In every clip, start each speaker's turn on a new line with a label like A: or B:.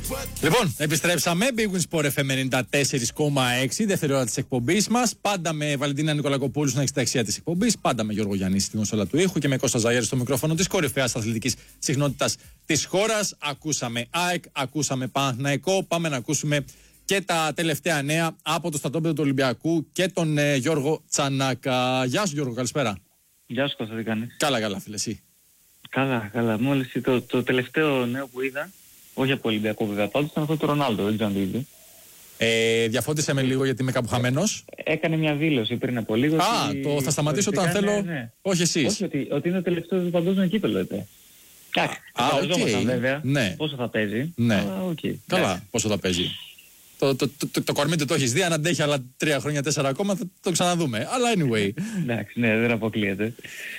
A: Λοιπόν, επιστρέψαμε. Big Win Sport FM 94,6. Δεύτερη ώρα της εκπομπής μας. Πάντα με Βαλεντίνα Νικολακοπούλου στην εξταξία της εκπομπής. Πάντα με Γιώργο Γιάννη στην κονσόλα του ήχου και με Κώστα Ζαγέρη στο μικρόφωνο της κορυφαίας αθλητικής συχνότητας της χώρας. Ακούσαμε ΑΕΚ, ακούσαμε Παναθηναϊκό. Πάμε να ακούσουμε και τα τελευταία νέα από το στρατόπεδο του Ολυμπιακού και τον Γιώργο Τσανάκα. Γεια σου, Γιώργο, καλησπέρα.
B: Γεια σου, Κώστα, τι κάνεις?
A: Καλά, φίλε, εσύ?
B: Καλά. Μόλις το τελευταίο νέο που είδα, όχι από Ολυμπιακό βέβαια, πάντως ήταν αυτό το Ρονάλντο, δεν ξέρω αν το είδε.
A: Διαφώτισε με λίγο γιατί είμαι κάπου χαμένος.
B: Έκανε μια δήλωση πριν από λίγο.
A: Το θα σταματήσω όταν θέλω. Ναι. Όχι εσείς.
B: Όχι, ότι είναι το τελευταίο του παγκόσμιο κύπελλο, είπε. Εντάξει, βέβαια.
A: Ναι.
B: Πόσο θα παίζει.
A: Ναι.
B: Okay.
A: Καλά, πόσο θα παίζει. Το κορμί του το έχεις δει, αν αντέχει άλλα 3 χρόνια, 4 ακόμα, θα το ξαναδούμε. Αλλά anyway.
B: Εντάξει, ναι, δεν αποκλείεται.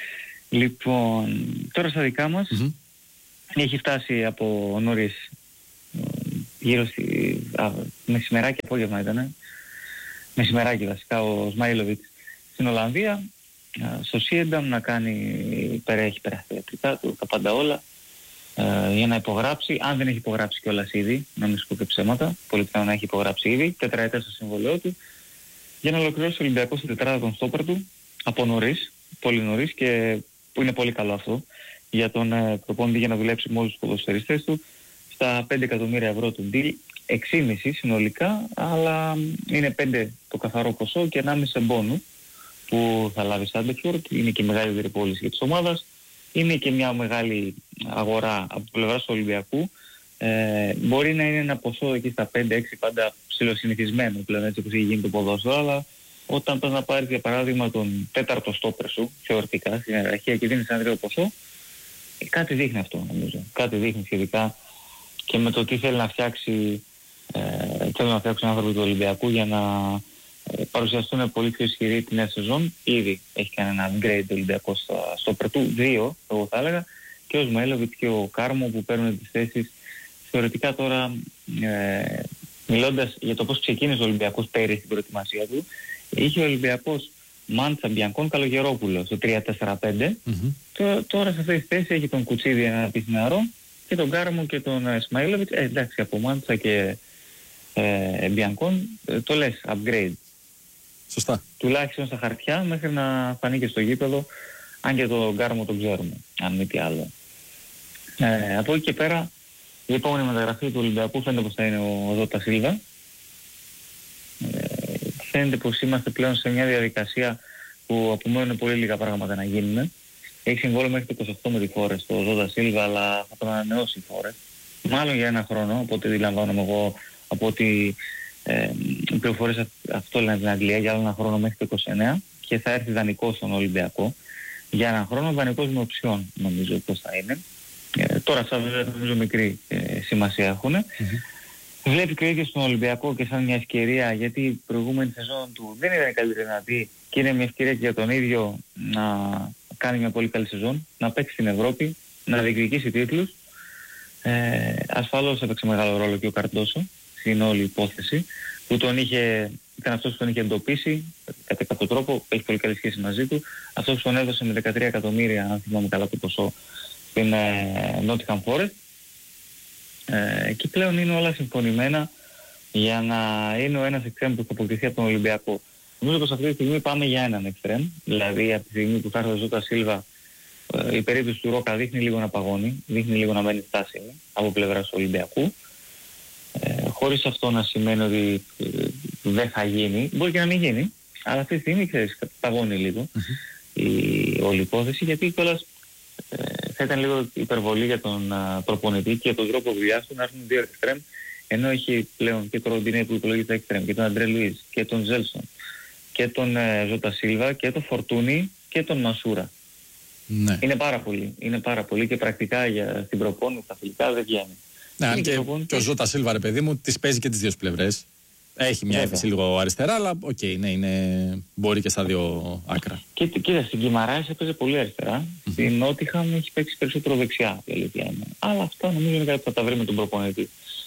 B: Λοιπόν, τώρα στα δικά μας, έχει φτάσει από νωρίς, γύρω στη μεσημεράκι, απόγευμα ήταν, μεσημεράκι βασικά, ο Σμάιλοβιτς στην Ολλανδία, στο Σίενταμ να κάνει, έχει περάσει του, τα πάντα όλα, για να υπογράψει, αν δεν έχει υπογράψει κιόλας ήδη, να μην σου πω και ψέματα, πολύ πιθανό να έχει υπογράψει ήδη, 4 ετές στο συμβολαιό του, για να ολοκληρώσει ο Ολυμπιακός στην τετράδα των στόπερ του, από νωρίς, πολύ νωρίς, και που είναι πολύ καλό αυτό για τον προπονητή για να δουλέψει με όλους τους ποδοσφαιριστές του, στα 5 εκατομμύρια ευρώ του deal, 6,5 συνολικά, αλλά είναι 5 το καθαρό ποσό και 1,5 μπόνου που θα λάβει Σάντεφιορτ. Είναι και μεγάλη διερπόληση για της ομάδας, είναι και μια μεγάλη αγορά από πλευράς του Ολυμπιακού. Μπορεί να είναι ένα ποσό εκεί στα 5-6 πάντα ψιλοσυνηθισμένο πλέον, έτσι όπως έχει γίνει το ποδόσφαιρο, αλλά όταν πας να πάρεις για παράδειγμα τον τέταρτο στόπερ σου, θεωρητικά, στην ιεραρχία, και δίνεις ένα τέτοιο ποσό, κάτι δείχνει αυτό, νομίζω. Κάτι δείχνει σχετικά και με το τι θέλει να φτιάξει, θέλουν να φτιάξουν άνθρωποι του Ολυμπιακού για να παρουσιαστούν πολύ πιο ισχυροί την νέα σεζόν. Ήδη έχει κάνει ένα upgrade το Ολυμπιακό στο Περτού, 2 εγώ θα έλεγα, και ο Σμαίλοβιτ και ο Κάρμο που παίρνουν τις θέσεις. Θεωρητικά τώρα, μιλώντας για το πώς ξεκίνησε ο Ολυμπιακός πέρυσι στην προετοιμασία του, είχε ο Ολυμπιακός Μάντσα, Μπιανκόν, Καλογερόπουλο στο 3-4-5. Τώρα σε αυτή τη θέση έχει τον Κουτσίδη, ένα πιθανό, και τον Κάρμο και τον Σμαίλοβιτ. Εντάξει, από Μάντσα και Μπιανκόν το λες upgrade.
A: Σωστά.
B: Τουλάχιστον στα χαρτιά, μέχρι να φανεί και στο γήπεδο, αν και τον Κάρμο τον ξέρουμε, αν μη τι άλλο. Από εκεί και πέρα, η επόμενη μεταγραφή του Ολυμπιακού φαίνεται πως θα είναι ο Ζώτα Σίλβα. Φαίνεται πως είμαστε πλέον σε μια διαδικασία που απομένουν πολύ λίγα πράγματα να γίνουν. Έχει συμβόλαιο μέχρι το 28 με τη Φόρες το Ζώτα Σίλβα, αλλά θα τον ανανεώσει η Φόρες. Μάλλον για 1 χρόνο, από ό,τι αντιλαμβάνομαι εγώ, από ό,τι οι πληροφορίες αυτό λένε στην Αγγλία, για άλλο 1 χρόνο μέχρι το 29, και θα έρθει δανεικός στον Ολυμπιακό. Για 1 χρόνο δανεικός με οψιόν, νομίζω πως θα είναι. Τώρα αυτά βέβαια νομίζω μικρή σημασία έχουν. Βλέπει και ο ίδιος τον Ολυμπιακό και σαν μια ευκαιρία, γιατί η προηγούμενη σεζόν του δεν ήταν καλύτερη δυνατή και είναι μια ευκαιρία και για τον ίδιο να κάνει μια πολύ καλή σεζόν, να παίξει στην Ευρώπη, να διεκδικήσει τίτλους. Ασφαλώς έπαιξε μεγάλο ρόλο και ο Καρτόσο στην όλη υπόθεση, που ήταν αυτός που τον είχε εντοπίσει κατά κάποιο τρόπο, έχει πολύ καλή σχέση μαζί του, αυτός που τον έδωσε με 13 εκατομμύρια, αν θυμάμαι καλά το ποσό, στην Nottingham Forest. Και πλέον είναι όλα συμφωνημένα για να είναι ο ένας εξτρέμ που θα αποκτηθεί από τον Ολυμπιακό. Νομίζω πως αυτή τη στιγμή πάμε για έναν εξτρέμ, δηλαδή από τη στιγμή που θα έρθει ο Ζώτα Σίλβα, η περίπτωση του Ρόκα δείχνει λίγο να παγώνει, δείχνει λίγο να μένει στάσιμη από πλευράς του Ολυμπιακού, χωρίς αυτό να σημαίνει ότι δεν θα γίνει, μπορεί και να μην γίνει, αλλά αυτή τη στιγμή ξέρεις, παγώνει λίγο η όλη υπόθεση, γιατί κιόλας θα ήταν λίγο υπερβολή για τον προπονητή και τον τρόπο δουλειάς του να έρθουν 2 εξτρέμ, ενώ έχει πλέον και τον Ροντινέ που υπολογίζει εξτρέμ, και τον Αντρέ Λουίζ και τον Ζέλσον και τον Ζώτα Σίλβα και τον Φορτούνι και τον Μασούρα.
A: Ναι.
B: Είναι πάρα πολύ και πρακτικά στην προπόνηση στα φιλικά δεν βγαίνει.
A: Ναι, και ο Ζώτα Σίλβα, ρε παιδί μου, τις παίζει και τις 2 πλευρές. Έχει μια έφεση λίγο αριστερά, αλλά μπορεί και στα 2 άκρα.
B: Κοίτα, στην Κιμαράης έπαιζε πολύ αριστερά. Στην Νότιχαμ έχει παίξει περισσότερο δεξιά, η αλήθεια είναι. Αλλά αυτά νομίζω είναι κάτι που θα τα βρει με τον προπονητή.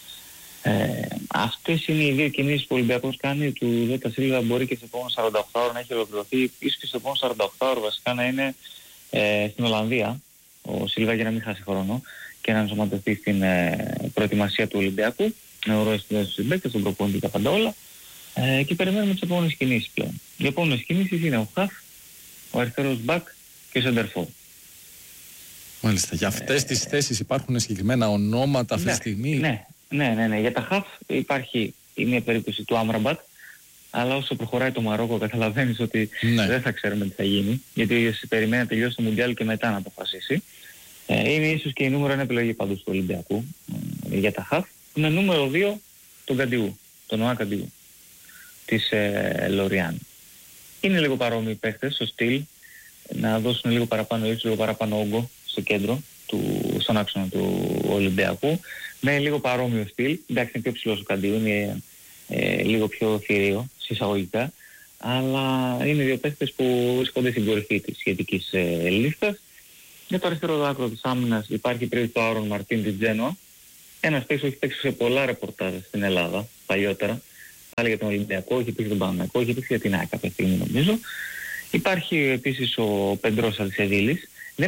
B: Αυτές είναι οι 2 κινήσεις που ο Ολυμπιακός κάνει. Του Ζώτα Σίλβα μπορεί και σε επόμενο 48 ώρο να έχει ολοκληρωθεί, ίσως και σε επόμενο 48 ώρο βασικά να είναι στην Ολλανδία ο Σίλβα, για να μην χάσει χρόνο. και να ενσωματωθεί στην προετοιμασία του Ολυμπιακού. Με ωραίες στους συμπαίκτες, τον προπονητή, τα πάντα όλα. Και περιμένουμε τις επόμενες κινήσεις πλέον. Οι επόμενες κινήσεις είναι ο Χαφ, ο αριστερός μπακ και ο σεντερφόρ.
A: Μάλιστα. Για αυτές τις θέσεις υπάρχουν συγκεκριμένα ονόματα αυτή τη στιγμή?
B: Ναι. Για τα Χαφ υπάρχει η μία περίπτωση του Άμραμπατ, αλλά όσο προχωράει το Μαρόκο καταλαβαίνεις ότι δεν θα ξέρουμε τι θα γίνει, γιατί περιμένει να τελειώσει το Μουντιάλ και μετά να αποφασίσει. Είναι ίσως και η νούμερο 1 επιλογή πάντως του Ολυμπιακού για τα Χαφ. Με νούμερο 2 τον Καντιού, τον Νοά Καντιού της Λοριάν. Είναι λίγο παρόμοιοι παίχτες στο στυλ, να δώσουν λίγο παραπάνω ίσως, λίγο παραπάνω όγκο στο κέντρο, στον άξονα του Ολυμπιακού, με λίγο παρόμοιο στυλ. Εντάξει, είναι πιο ψηλός ο Καντιού, είναι λίγο πιο θηρίο συσσαγωγικά, αλλά είναι δύο παίχτες που βρίσκονται στην κορυφή της σχετικής λίστας. Για το αριστερό δάκρυο της άμυνας υπάρχει πριν το Άρον Μαρτίν της Τζένοα, ένας παίκτης που έχει παίξει σε πολλά ρεπορτάζ στην Ελλάδα παλιότερα, πάλι για τον Ολυμπιακό, έχει παίξει τον Παναθηναϊκό, έχει παίξει για την ΑΕΚ κάποια στιγμή νομίζω. Υπάρχει επίσης ο Πεντρός Αλσεβίλης.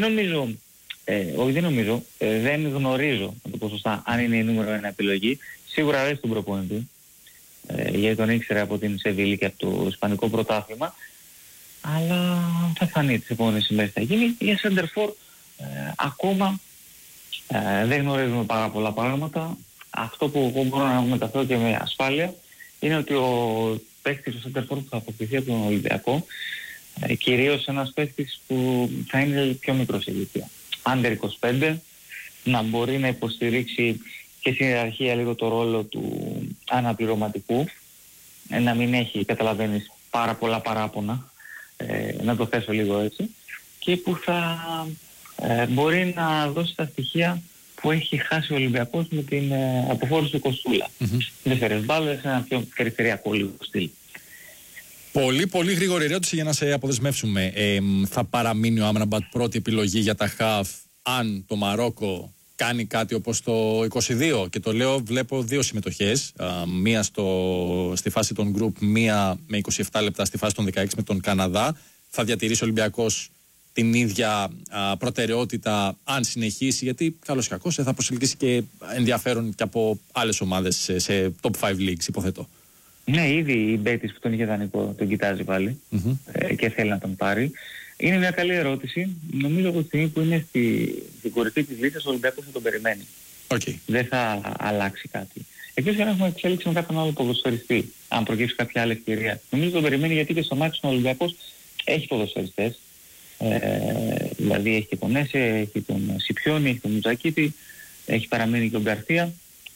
B: Δεν γνωρίζω, να το πω σωστά, αν είναι η νούμερο 1 επιλογή. Σίγουρα αρέσει τον προπονητή, γιατί τον ήξερε από την Σεβίλη και από το Ισπανικό πρωτάθλημα, αλλά θα φανεί τις επόμενες ημέρες θα γίνει. Για σεντερφόρ ακόμα δεν γνωρίζουμε πάρα πολλά πράγματα. Αυτό που εγώ μπορώ να μεταφέρω και με ασφάλεια είναι ότι ο παίκτης, ο σεντερφόρ που θα αποκτηθεί από τον Ολυμπιακό, κυρίως ένας παίκτης που θα είναι πιο μικρός σε ηλικία, under 25, να μπορεί να υποστηρίξει και στην ιεραρχία λίγο το ρόλο του αναπληρωματικού, να μην έχει, καταλαβαίνεις, πάρα πολλά παράπονα, να το θέσω λίγο έτσι, και που θα μπορεί να δώσει τα στοιχεία που έχει χάσει ο Ολυμπιακός με την αποφόρηση του Κοστούλα. Δεύτερες μπάλες, ένα πιο περιφερειακό λίγο στυλ.
A: Πολύ γρήγορη ερώτηση για να σε αποδεσμεύσουμε. Θα παραμείνει ο Άμραμπατ πρώτη επιλογή για τα Χαφ αν το Μαρόκο κάνει κάτι όπως το 22? Και το λέω, βλέπω δύο συμμετοχές. Μία στη φάση των group, μία με 27 λεπτά στη φάση των 16 με τον Καναδά. Θα διατηρήσει ο Ολυμπιακός την ίδια προτεραιότητα αν συνεχίσει? Γιατί καλώς ή κακώς θα προσελκύσει και ενδιαφέρον και από άλλες ομάδες σε top 5 leagues, υποθέτω.
B: Ναι, ήδη η Μπέτης που τον είχε δανεικό τον κοιτάζει πάλι και θέλει να τον πάρει. Είναι μια καλή ερώτηση. Νομίζω από τη στιγμή που είναι στην κορυφή της λίστας ο Ολυμπιακός θα τον περιμένει. Δεν θα αλλάξει κάτι. Εκτός αν έχουμε εξέλιξη με κάποιον άλλο ποδοσφαιριστή, αν προκύψει κάποια άλλη ευκαιρία. Νομίζω τον περιμένει γιατί και στο μάτι ο Ολυμπιακός έχει ποδοσφαιριστές. Δηλαδή έχει και τον Έσε, έχει τον Σιπιόνι, έχει τον Μουζακίτη, έχει παραμείνει και ο Γκαρθία.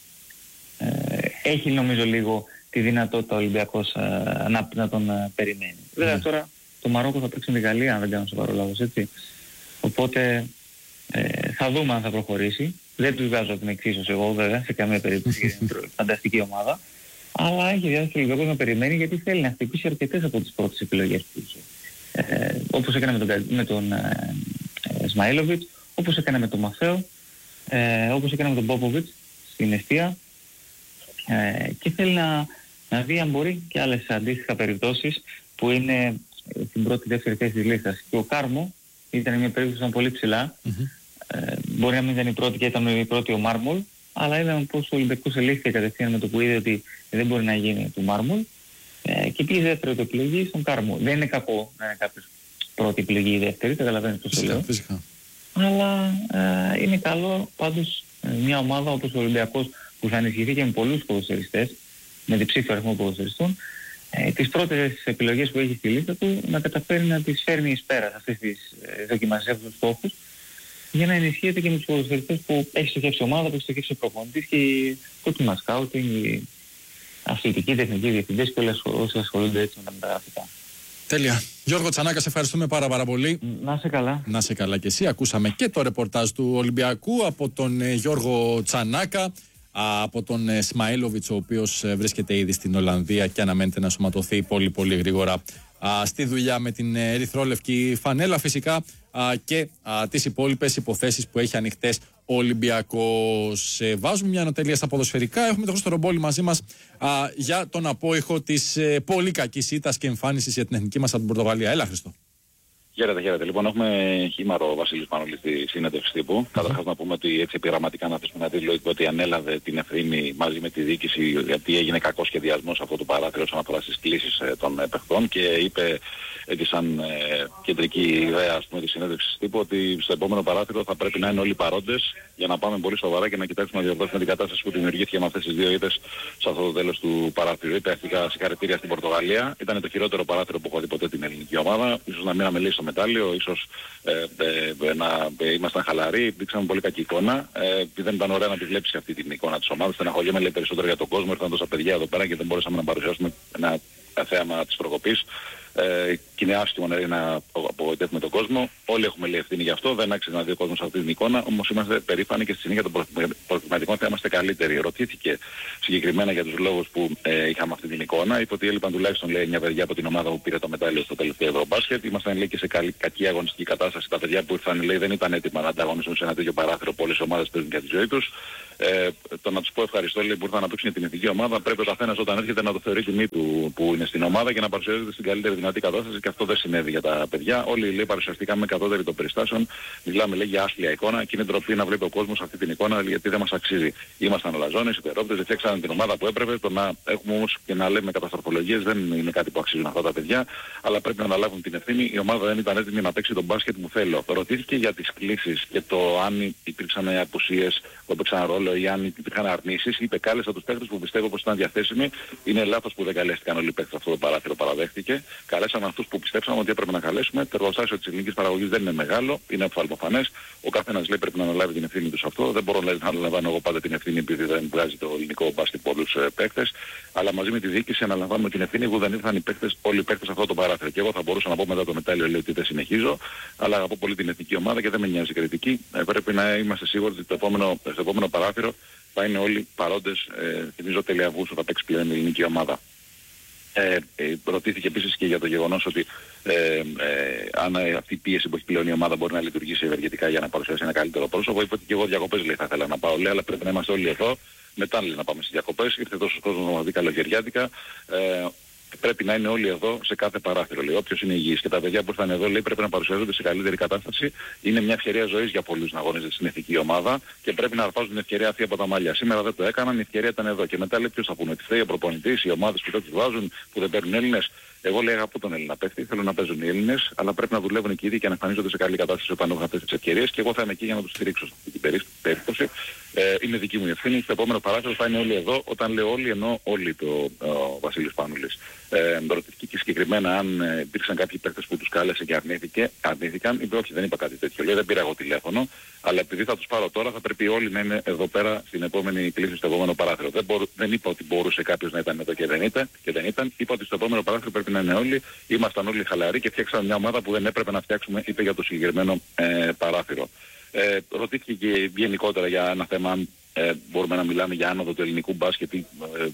B: Έχει νομίζω λίγο τη δυνατότητα ο Ολυμπιακός να τον περιμένει. Βέβαια τώρα το Μαρόκο θα παίξει με τη Γαλλία, αν δεν κάνω σοβαρό λάθος, έτσι. Οπότε θα δούμε αν θα προχωρήσει. Δεν τους βγάζω την εξίσωση εγώ βέβαια, σε καμία περίπτωση, γιατί είναι φανταστική ομάδα. Αλλά έχει διάθεση ο Ολυμπιακός να περιμένει, γιατί θέλει να χτυπήσει αρκετές από τις πρώτες επιλογές που είχε. Όπως έκανε με τον Σμαΐλοβιτς, όπως έκανε με τον Μαθαίο, όπως έκανε με τον Πόποβιτς στην Εστία, και θέλει να δει αν μπορεί και άλλες αντίστοιχα περιπτώσεις που είναι στην πρώτη-δεύτερη θέση της λίστας. Και ο Κάρμο ήταν μια περίπτωση που ήταν πολύ ψηλά. Μπορεί να μην ήταν η πρώτη και ήταν η πρώτη ο Μάρμολ, αλλά είδαμε πως ο Ολυμπιακός ελήφθηκε κατευθείαν με το που είδε ότι δεν μπορεί να γίνει του Μάρμολ, και πήγε δεύτερη το επιλογή στον Κάρμο. Δεν είναι κακό να είναι κάποιος πρώτη επιλογή ή δεύτερη, καταλαβαίνεις πώς το λέω.
A: Φυσικά.
B: Αλλά είναι καλό πάντως μια ομάδα όπως ο Ολυμπιακός, που θα ενισχυθεί και με πολλούς ποδοσφαιριστές, με διψήφιο αριθμό ποδοσφαιριστών, τις πρώτες επιλογές που έχει στη λίστα του να καταφέρει να τις φέρνει εις πέρα σε αυτές τις δοκιμασίες, αυτούς τους στόχους, για να ενισχύεται και με τους ποδοσφαιριστές που έχει στοχεύσει ομάδα, που έχει στοχεύσει ο προπονητής και το team scouting, οι αθλητικοί, τεχνικοί διευθυντές και όλοι όσοι ασχολούνται έτσι με τα μεταγραφικά.
A: Τέλεια. Γιώργο Τσανάκα, σε ευχαριστούμε πάρα πολύ.
B: Να είσαι καλά.
A: Να είσαι καλά και εσύ. Ακούσαμε και το ρεπορτάζ του Ολυμπιακού από τον Γιώργο Τσανάκα, από τον Σμαΐλοβιτς, ο οποίος βρίσκεται ήδη στην Ολλανδία και αναμένεται να σωματωθεί πολύ γρήγορα στη δουλειά με την ερυθρόλευκη φανέλα, φυσικά, και τις υπόλοιπες υποθέσεις που έχει ανοιχτές ο Ολυμπιακός. Βάζουμε μια ανατελεία στα ποδοσφαιρικά. Έχουμε τον Χρήστο Ρομπόλη μαζί μας για τον απόϊχο της πολύ κακής ήττας και εμφάνισης για την εθνική μας από την Πορτογαλία. Έλα, Χρήστο.
C: Χαίρετε. Λοιπόν, έχουμε χήμαρο Βασίλης Πανούλη στη συνέντευξη τύπου. Καταρχάς να πούμε ότι έτσι επιγραμματικά να θέσουμε ένα δήλω ότι ανέλαβε την ευθύνη μαζί με τη διοίκηση γιατί έγινε κακός σχεδιασμός αυτό το παράθυρο όσον αφορά στις κλήσεις των παιχτών και είπε έτσι σαν κεντρική ιδέα ας πούμε της συνέντευξης τύπου ότι στο επόμενο παράθυρο θα πρέπει να είναι όλοι παρόντες για να πάμε πολύ σοβαρά και να κοιτάξουμε να διορθώσουμε την κατάσταση που δημιουργήθηκε με αυτές τις δύο ήττες σε αυτό το τέλος του παράθυρου. Είπε αρχικά συγχαρητήρια στην Πορτογαλία. Ήταν το χειρότερο παράθυρο που έχω δει ποτέ την ελληνική ομάδα. Ίσως να μείναμε λίγο στο μετάλλιο, ίσως να ήμασταν χαλαροί, δείξαμε πολύ κακή εικόνα. Δεν ήταν ωραία να τη βλέπεις αυτή την εικόνα της ομάδας. Στεναχωριέμαι λέει περισσότερο για τον κόσμο. Ήρθαν τόσα παιδιά εδώ πέρα και δεν μπορέσαμε να παρουσιάσουμε ένα θέαμα της προκοπής. Και είναι άσχημο να απογοητεύουμε τον κόσμο. Όλοι έχουμε λέει ευθύνη γι' αυτό. Δεν άξιζε να δει ο κόσμος αυτή την εικόνα. Όμως είμαστε περήφανοι και στη συνέχεια των προκριματικών θα είμαστε καλύτεροι. Ρωτήθηκε συγκεκριμένα για τους λόγους που είχαμε αυτή την εικόνα. Είπε ότι έλειπαν τουλάχιστον λέει 9 παιδιά από την ομάδα που πήρε το μετάλλιο στο τελευταίο Ευρωμπάσκετ. Ήμασταν λέει και σε κακή αγωνιστική κατάσταση. Τα παιδιά που ήρθαν λέει δεν ήταν έτοιμα να ανταγωνιστούν σε ένα τέτοιο παράθυρο που όλες οι ομάδες παίζουν για τη ζωή τους. Το να τους πω ευχαριστώ λέει που ήρθαν να παίξουν την εθνική ομάδα. Πρέπει ο καθένας όταν έρχεται να το θεωρεί τιμή του που είναι στην ομάδα και να παρουσιάζεται στην καλύτερη δυνατή κατάσταση και αυτό δεν συνέβη για τα παιδιά. Όλοι λέει παρουσιαστήκαμε κατώτεροι των περιστάσεων. Μιλάμε λέει για άθλια εικόνα και είναι ντροπή να βλέπει ο κόσμος αυτή την εικόνα γιατί δεν μας αξίζει. Ήμασταν ολαζόνες, υπερόπτες, δεν φτιάξαμε την ομάδα που έπρεπε. Το να έχουμε όμως και να λέμε καταστροφολογίες δεν είναι κάτι που αξίζουν αυτά τα παιδιά. Αλλά πρέπει να αναλάβουν την ευθύνη. Η ομάδα δεν ήταν έτοιμη να παίξει τον μπάσκετ που θέλω. Ρωτήθηκε για τις κλήσεις και το αν υπήρξαν απουσίες που έπαιξαν ρόλο ή αν υπήρχαν αρνήσεις. Είπε κάλεσα τους παίκτες που πιστεύω πως ήταν διαθέσιμοι. Είναι λάθος που δεν καλέστηκαν όλοι οι παίκτες αυτό το παράθυρο, παραδέχτηκε. Καλέσαμε αυτούς που πιστέψαμε ότι έπρεπε να καλέσουμε. Το εργοστάσιο της ελληνικής παραγωγής δεν είναι μεγάλο, είναι οφθαλμοφανές. Ο καθένας λέει πρέπει να αναλάβει την ευθύνη του σε αυτό. Δεν μπορώ να αναλαμβάνω εγώ πάντα την ευθύνη επειδή δεν βγάζει το ελληνικό μπάσκετ πολλούς παίκτες. Αλλά μαζί με τη διοίκηση αναλαμβάνουμε την ευθύνη που δεν ήρθαν οι παίκτες, όλοι οι παίκτες σε αυτό το παράθυρο. Και εγώ θα μπορούσα να πω μετά το μετάλλιο λέει ότι δεν συνεχίζω, αλλά αγαπώ πολύ την εθνική ομάδα και δεν με νοιάζει κριτική. Πρέπει να είμαστε σίγουροι ότι στο επόμενο παράθυρο θα είναι όλοι παρόντες. Θυμίζω Τελεαβούσου θα παίξει πλέον η ελληνική ομάδα. Ρωτήθηκε επίσης και για το γεγονός ότι αν αυτή η πίεση που έχει πλέον η ομάδα μπορεί να λειτουργήσει ευεργετικά για να παρουσιάσει ένα καλύτερο πρόσωπο. Είπε ότι και εγώ διακοπές λέει θα ήθελα να πάω λέει, αλλά πρέπει να είμαστε όλοι εδώ. Μετά λέει να πάμε στις διακοπές. Ήρθε τόσος κόσμος να μας δει καλοκαιριάτικα. Πρέπει να είναι όλοι εδώ σε κάθε παράθυρο. Λέει, όποιος είναι υγιής και τα παιδιά που ήρθαν εδώ λέει, πρέπει να παρουσιάζονται σε καλύτερη κατάσταση. Είναι μια ευκαιρία ζωής για πολλούς να αγωνίζονται στην εθνική ομάδα και πρέπει να αρπάζουν την ευκαιρία αυτή από τα μαλλιά. Σήμερα δεν το έκαναν, η ευκαιρία ήταν εδώ. Και μετά λέει ποιος θα πούνε, ότι φταίει ο προπονητής, οι ομάδες που δεν τους βάζουν, που δεν παίρνουν Έλληνες. Εγώ λέει αγαπώ τον Έλληνα παίκτη, θέλω να παίζουν οι Έλληνες, αλλά πρέπει να δουλεύουν και οι ίδιοι και να εμφανίζονται σε καλή κατάσταση όταν έχουν αυτές τις ευκαιρίες και εγώ θα είμαι εκεί για να τους στηρίξω σε αυτή την περίπτωση. Είναι δική μου ευθύνη. Στο επόμενο παράθυρο θα είναι όλοι εδώ. Όταν λέω όλοι εννοώ όλοι το Βασίλης Πανούλης. Ρωτήθηκε και συγκεκριμένα αν υπήρξαν κάποιοι παίκτες που τους κάλεσε και αρνήθηκαν. Είπε όχι, δεν είπα κάτι τέτοιο. Λέει δεν πήρα εγώ τηλέφωνο, αλλά επειδή θα τους πάρω τώρα θα πρέπει όλοι να είναι εδώ πέρα στην επόμενη κλήση, στο επόμενο παράθυρο. Δεν είπα ότι μπορούσε κάποιος να ήταν εδώ και δεν ήταν. Είπα ότι στο επόμενο παράθυρο πρέπει να είναι όλοι. Ήμασταν όλοι χαλαροί και φτιάξαμε μια ομάδα που δεν έπρεπε να φτιάξουμε, είπε για το συγκεκριμένο παράθυρο. Ρωτήθηκε και γενικότερα για ένα θέμα αν μπορούμε να μιλάμε για άνοδο του ελληνικού μπάσκετ ή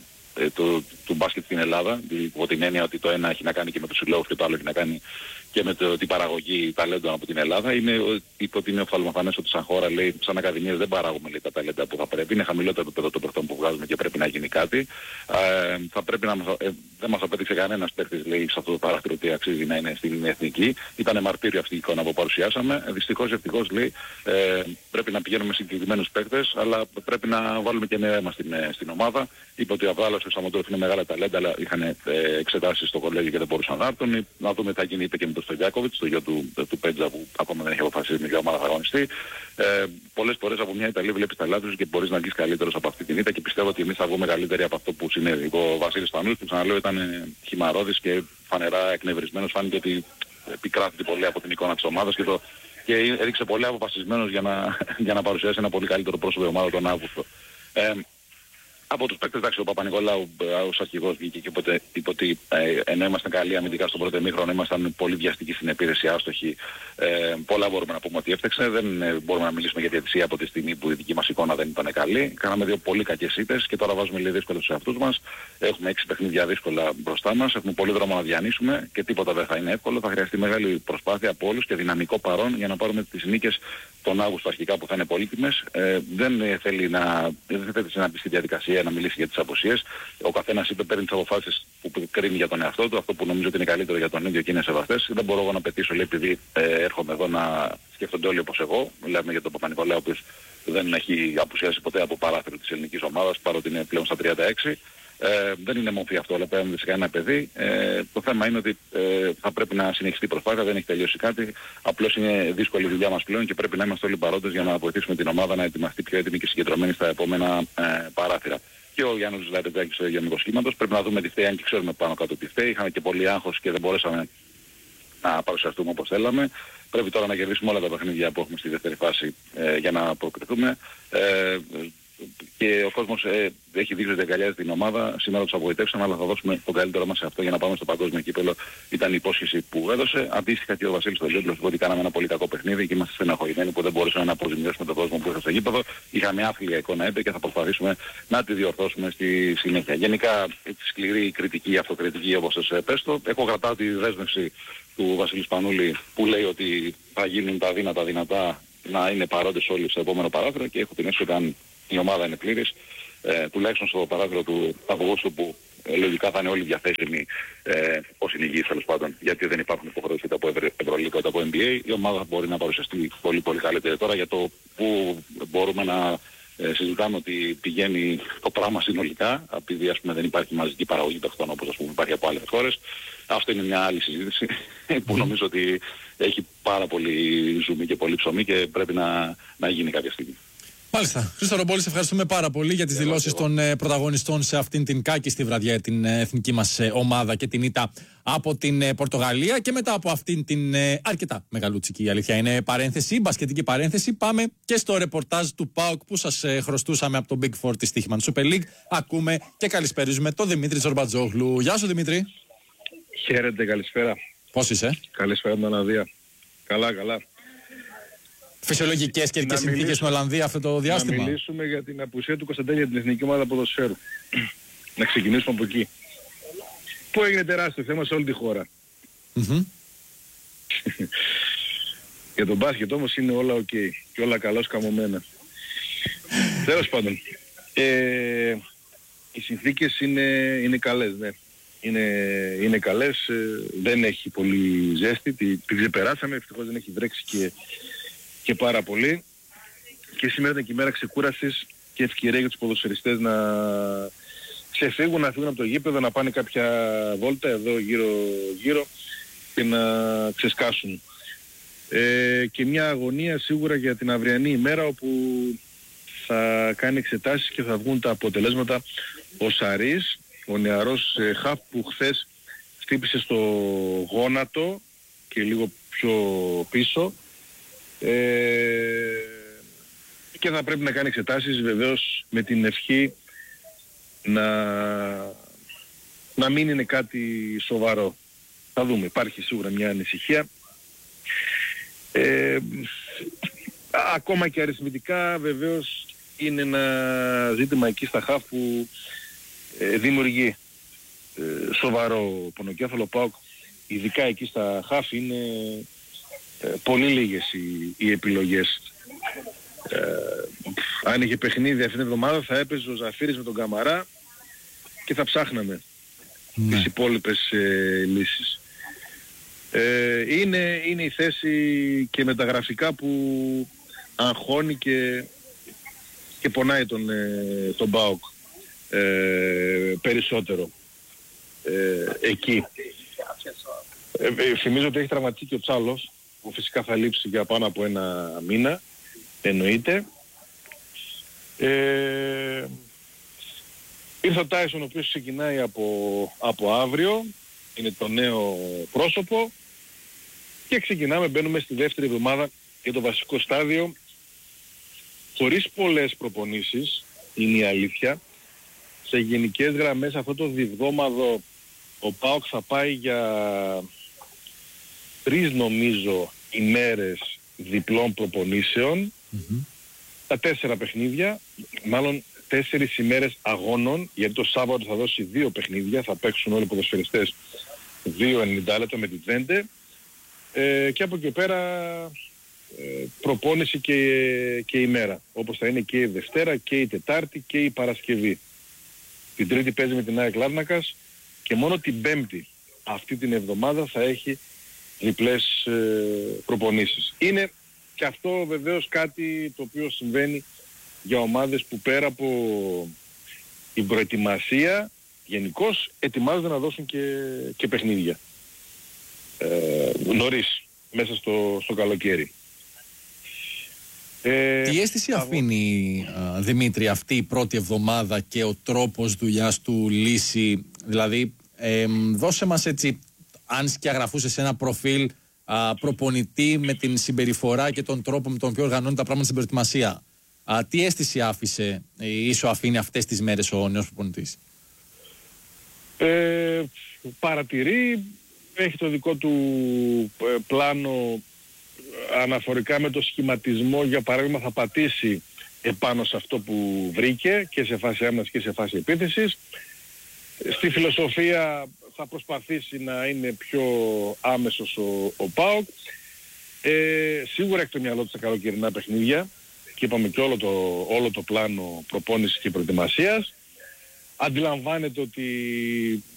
C: του μπάσκετ στην Ελλάδα, υπό την έννοια ότι το ένα έχει να κάνει και με τους συλλόγους και το άλλο έχει να κάνει και με την παραγωγή ταλέντων από την Ελλάδα. Είπε ότι είναι οφθαλμοφανές ότι σαν χώρα, λέει, σαν ακαδημίες δεν παράγουμε λέει, τα ταλέντα που θα πρέπει. Είναι χαμηλό το επίπεδο των παιχτών που βγάζουμε και πρέπει να γίνει κάτι. Θα πρέπει δεν μας απέδειξε κανένας παίκτης λέει, σε αυτό το παράθυρο ότι αξίζει να είναι στην εθνική. Ήταν μαρτύριο αυτή η εικόνα που παρουσιάσαμε. Δυστυχώς, ευτυχώς λέει, πρέπει να πηγαίνουμε σε συγκεκριμένους παίκτες, αλλά πρέπει να βάλουμε και νέα αίμα στην ομάδα. Είπε ότι ο Αβράλος και ο Σαμοντρόφ είναι μεγάλα ταλέντα, αλλά είχαν εξετάσεις στο κολέγιο και δεν μπορούσαν να έρθουν. Να δούμε τι θα γίνει, είπε και με τον Στογιάκοβιτς, το γιο του Πέτζα που ακόμα δεν έχει αποφασίσει με ποια ομάδα θα αγωνιστεί. Πολλές φορές από μια Ιταλία βλέπεις τα λάθη και μπορείς να βγεις καλύτερος από αυτή την ήττα και πιστεύω ότι εμείς θα βγούμε καλύτεροι από αυτό που συνέβη. Ο Βασίλης Πανούλης, που ξαναλέω, ήταν χυμαρώδης και φανερά εκνευρισμένος. Φάνηκε ότι επικράτηκε πολύ από την εικόνα της ομάδας και έδειξε πολύ αποφασισμένος για να παρουσιάσει ένα πολύ καλύτερο πρόσωπο η ομάδα τον Αύγουστο. Από τους παίκτες, εντάξει, ο Παπα-Νικολάου ως αρχηγός βγήκε και είπε ότι ενώ ήμασταν καλοί αμυντικά στον πρώτο ημίχρονο, ήμασταν πολύ βιαστικοί στην επίθεση, άστοχοι. Πολλά μπορούμε να πούμε ότι έφταξε. Δεν μπορούμε να μιλήσουμε για διαιτησία από τη στιγμή που η δική μας εικόνα δεν ήταν καλή. Κάναμε δύο πολύ κακές ήττες και τώρα βάζουμε λίγο δύσκολα στους εαυτούς μας. Έχουμε 6 παιχνίδια δύσκολα μπροστά μας. Έχουμε πολύ δρόμο να διανύσουμε και τίποτα δεν θα είναι εύκολο. Θα χρειαστεί μεγάλη προσπάθεια από όλους και δυναμικό παρόν για να πάρουμε τις νίκες τον Αύγουστο αρχικά που θα είναι πολύτιμες. Δεν θέλει να μπει στη διαδικασία. Ηλία να μιλήσει για τις απουσίες. Ο καθένας παίρνει τις αποφάσεις που κρίνει για τον εαυτό του, αυτό που νομίζω ότι είναι καλύτερο για τον ίδιο και είναι σεβαστές. Δεν μπορώ εγώ να πετύσω, λέει, επειδή έρχομαι εδώ να σκέφτονται όλοι όπως εγώ. Μιλάμε για τον Παπα-Νικολάου, ο οποίος δεν έχει απουσιάσει ποτέ από παράθυρο της ελληνικής ομάδας, παρότι είναι πλέον στα 36. Δεν είναι μορφή αυτό, αλλά παίρνει σε κανένα παιδί. Το θέμα είναι ότι θα πρέπει να συνεχιστεί η προσπάθεια, δεν έχει τελειώσει κάτι. Απλώς είναι δύσκολη η δουλειά μας πλέον και πρέπει να είμαστε όλοι παρόντες για να βοηθήσουμε την ομάδα να ετοιμαστεί πιο έτοιμη και συγκεντρωμένη στα επόμενα παράθυρα. Και ο Γιάννης Λαρετζάκης στο ίδιο σχήματος. Πρέπει να δούμε τι φταίει, αν και ξέρουμε πάνω κάτω τι φταίει. Είχαμε και πολύ άγχος και δεν μπορέσαμε να παρουσιαστούμε όπως θέλαμε. Πρέπει τώρα να κερδίσουμε όλα τα παιχνίδια που έχουμε στη δεύτερη φάση για να προκριθούμε. Και ο κόσμος έχει δείξει ότι αγκαλιάζει την ομάδα. Σήμερα τους απογοητεύσαμε, αλλά θα δώσουμε το καλύτερό μας σε αυτό για να πάμε στο παγκόσμιο κύπελλο. Ήταν η υπόσχεση που έδωσε. Αντίστοιχα και ο Βασίλης Στολιόπουλος είπε ότι κάναμε ένα πολύ κακό παιχνίδι και είμαστε στεναχωρημένοι που δεν μπορούσαμε να αποζημιώσουμε τον κόσμο που είχε στο γήπεδο. Είχαμε άθλια εικόνα και θα προσπαθήσουμε να τη διορθώσουμε στη συνέχεια. Γενικά, σκληρή κριτική, αυτοκριτική όπως σας πες το. Εγώ κρατάω τη δέσμευση του Βασίλη Σπανούλη που λέει ότι θα γίνουν τα δυνατά να είναι παρόντες όλοι στο επόμενο παράθυρο και έχω την αίσθηση ότι αν η ομάδα είναι πλήρης, τουλάχιστον στο παράθυρο του Αυγούστου που λογικά θα είναι όλοι διαθέσιμοι ως είναι υγιείς τέλος πάντων, γιατί δεν υπάρχουν υποχρεώσεις είτε από Ευρωλίγκα είτε από NBA, η ομάδα μπορεί να παρουσιαστεί πολύ πολύ καλύτερα. Τώρα για το που μπορούμε να συζητάμε ότι πηγαίνει το πράγμα συνολικά, επειδή ας πούμε δεν υπάρχει μαζική παραγωγή παιχτών όπως ας πούμε υπάρχει από άλλες χώρες, αυτό είναι μια άλλη συζήτηση που νομίζω ότι έχει πάρα πολύ ζουμί και πολύ ψωμί και πρέπει να γίνει κάποια στιγμή.
A: Μάλιστα. Χρήστο Ρομπόλη, σε ευχαριστούμε πάρα πολύ για τις δηλώσεις των πρωταγωνιστών σε αυτήν την κάκιστη βραδιά την εθνική μας ομάδα και την ήττα από την Πορτογαλία. Και μετά από αυτήν την αρκετά μεγαλούτσικη, η αλήθεια είναι, παρένθεση, μπασκετική παρένθεση, πάμε και στο ρεπορτάζ του ΠΑΟΚ που σας χρωστούσαμε από το Big Four της Στοίχημαν Super League. Ακούμε και καλησπέριζουμε τον Δημήτρη Ζορμπατζόγλου. Γεια σου, Δημήτρη.
D: Χαίρετε, καλησπέρα.
A: Πώς είσαι?
D: Καλησπέρα την Ολλανδία. Καλά.
A: Φυσιολογικές και συνθήκες στην Ολλανδία αυτό το διάστημα.
D: Να μιλήσουμε για την απουσία του Κωνσταντέλια για την Εθνική Ομάδα Ποδοσφαίρου. Να ξεκινήσουμε από εκεί. Που έγινε τεράστιο θέμα σε όλη τη χώρα. Για τον μπάσκετ όμως είναι όλα ok και όλα καλώς καμωμένα. Τέλος πάντων, οι συνθήκες είναι καλές, ναι. Είναι καλές, δεν έχει πολύ ζέστη, την ξεπεράσαμε, ευτυχώς δεν έχει βρέξει και πάρα πολύ. Και σήμερα ήταν και η μέρα ξεκούρασης και ευκαιρία για τους ποδοσφαιριστές να ξεφύγουν, να φύγουν από το γήπεδο, να πάνε κάποια βόλτα εδώ γύρω και να ξεσκάσουν. Και μια αγωνία σίγουρα για την αυριανή ημέρα όπου θα κάνει εξετάσεις και θα βγουν τα αποτελέσματα. Ο Σαρής, ο νεαρός χαφ που χθες χτύπησε στο γόνατο και λίγο πιο πίσω, και θα πρέπει να κάνει εξετάσεις, βεβαίως με την ευχή να μην είναι κάτι σοβαρό. Θα δούμε, υπάρχει σίγουρα μια ανησυχία. Ακόμα και αριθμητικά βεβαίως είναι ένα ζήτημα εκεί στα χαφ που δημιουργεί σοβαρό πονοκέφαλο. ΠΑΟΚ ειδικά εκεί στα χαφ είναι πολύ λίγες οι επιλογές. Αν είχε παιχνίδι αυτήν την εβδομάδα θα έπαιζε ο Ζαφύρης με τον Καμαρά και θα ψάχναμε τις υπόλοιπες λύσεις. Είναι η θέση και με τα γραφικά που αγχώνει και πονάει τον ΠΑΟΚ περισσότερο εκεί. Θυμίζω ότι έχει τραυματιστεί και ο Τσάλος που φυσικά θα λείψει για πάνω από ένα μήνα, εννοείται. Ήρθε ο Τάισον, ο οποίος ξεκινάει από αύριο, είναι το νέο πρόσωπο και μπαίνουμε στη δεύτερη εβδομάδα για το βασικό στάδιο χωρίς πολλές προπονήσεις, είναι η αλήθεια. Σε γενικές γραμμές αυτό το διβδόμαδο ο ΠΑΟΚ θα πάει για 3 νομίζω ημέρες διπλών προπονήσεων, τα 4 παιχνίδια, μάλλον 4 ημέρες αγώνων, γιατί το Σάββατο θα δώσει 2 παιχνίδια, θα παίξουν όλοι οι ποδοσφαιριστές 2 90 λεπτά με τη Twente, και από εκεί πέρα προπόνηση και ημέρα, όπως θα είναι και η Δευτέρα και η Τετάρτη και η Παρασκευή. την Τρίτη παίζει με την ΑΕΚ Λάρνακας και μόνο την Πέμπτη αυτή την εβδομάδα θα έχει διπλές προπονήσεις. Είναι και αυτό βεβαίως κάτι το οποίο συμβαίνει για ομάδες που πέρα από την προετοιμασία γενικώς ετοιμάζονται να δώσουν και παιχνίδια νωρίς μέσα στο καλοκαίρι.
A: Τι αίσθηση αφήνει, Δημήτρη, αυτή η πρώτη εβδομάδα και ο τρόπος δουλειάς του Λύση? Δηλαδή, δώσε μας έτσι, αν σκιαγραφούσες ένα προφίλ προπονητή με την συμπεριφορά και τον τρόπο με τον οποίο οργανώνει τα πράγματα στην προετοιμασία. Τι αίσθηση άφησε ή σου αφήνει αυτές τις μέρες ο νέος προπονητής?
D: Παρατηρεί, έχει το δικό του πλάνο αναφορικά με το σχηματισμό. Για παράδειγμα θα πατήσει επάνω σε αυτό που βρήκε και σε φάση άμυνας και σε φάση επίθεσης. Στη φιλοσοφία θα προσπαθήσει να είναι πιο άμεσος ο ΠΑΟΚ. Σίγουρα έχει το μυαλό του στα καλοκαιρινά παιχνίδια και είπαμε και όλο το πλάνο προπόνησης και προετοιμασίας. Αντιλαμβάνεται ότι